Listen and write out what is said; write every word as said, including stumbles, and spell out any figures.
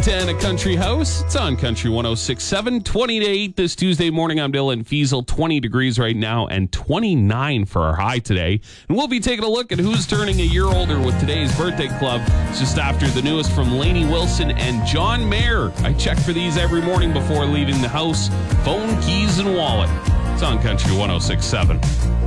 ten at Country House. It's on Country one oh six point seven, twenty to eight this Tuesday morning. I'm Dylan Fiesel, twenty degrees right now and twenty-nine for our high today. And we'll be taking a look at who's turning a year older with today's birthday club. It's just after the newest from Lainey Wilson and John Mayer. I check for these every morning before leaving the house. Phone, keys, and wallet. It's on Country one oh six point seven.